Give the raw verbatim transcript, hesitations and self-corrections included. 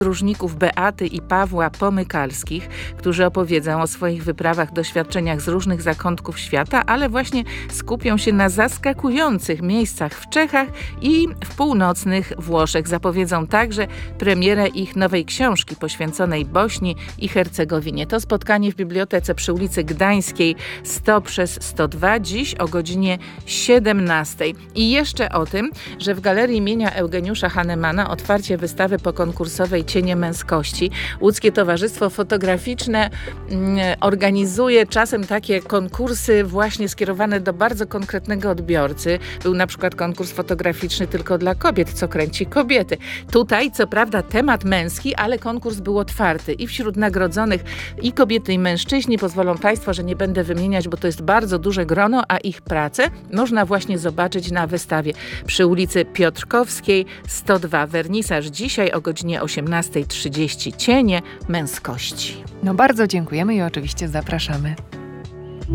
podróżników Beaty i Pawła Pomykalskich, którzy opowiedzą o swoich wyprawach, doświadczeniach z różnych zakątków świata, ale właśnie skupią się na zaskakujących miejscach w Czechach i w północnych Włoszech. Zapowiedzą także premierę ich nowej książki poświęconej Bośni i Hercegowinie. To spotkanie w bibliotece przy ulicy Gdańskiej sto przez sto dwa, dziś o godzinie siedemnastej. I jeszcze o tym, że w Galerii imienia Eugeniusza Hahnemana otwarcie wystawy pokonkursowej Cienie męskości. Łódzkie Towarzystwo Fotograficzne mm, organizuje czasem takie konkursy właśnie skierowane do bardzo konkretnego odbiorcy. Był na przykład konkurs fotograficzny tylko dla kobiet, co kręci kobiety. Tutaj co prawda temat męski, ale konkurs był otwarty i wśród nagrodzonych i kobiety, i mężczyźni. Pozwolą Państwo, że nie będę wymieniać, bo to jest bardzo duże grono, a ich pracę można właśnie zobaczyć na wystawie przy ulicy Piotrkowskiej sto dwa. Wernisaż dzisiaj o godzinie osiemnasta trzydzieści. Cienie męskości. No bardzo dziękujemy i oczywiście zapraszamy.